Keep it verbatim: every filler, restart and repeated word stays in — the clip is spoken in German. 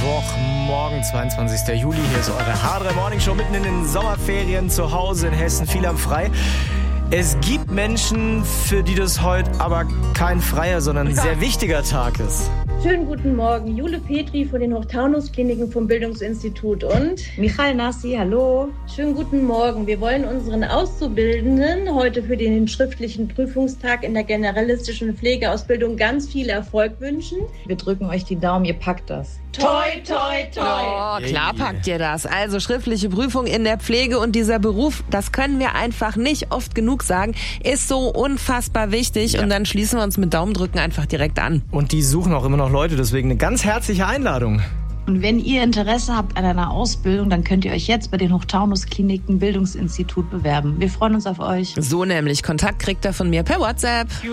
Mittwochmorgen, zweiundzwanzigster Juli. Hier ist eure H drei Morning Show mitten in den Sommerferien zu Hause in Hessen. Viel am Frei. Es gibt Menschen, für die das heute aber kein freier, sondern ein sehr wichtiger Tag ist. Schönen guten Morgen, Jule Petri von den Hochtaunus-Kliniken vom Bildungsinstitut und Michael Nassi, hallo. Schönen guten Morgen. Wir wollen unseren Auszubildenden heute für den schriftlichen Prüfungstag in der generalistischen Pflegeausbildung ganz viel Erfolg wünschen. Wir drücken euch die Daumen, ihr packt das. Toi, toi, toi. Oh, klar packt ihr das. Also schriftliche Prüfung in der Pflege und dieser Beruf, das können wir einfach nicht oft genug sagen, ist so unfassbar wichtig. Ja. Und dann schließen wir uns mit Daumendrücken einfach direkt an. Und die suchen auch immer noch Leute, deswegen eine ganz herzliche Einladung. Und wenn ihr Interesse habt an einer Ausbildung, dann könnt ihr euch jetzt bei den Hochtaunus-Kliniken Bildungsinstitut bewerben. Wir freuen uns auf euch. So nämlich. Kontakt kriegt ihr von mir per WhatsApp.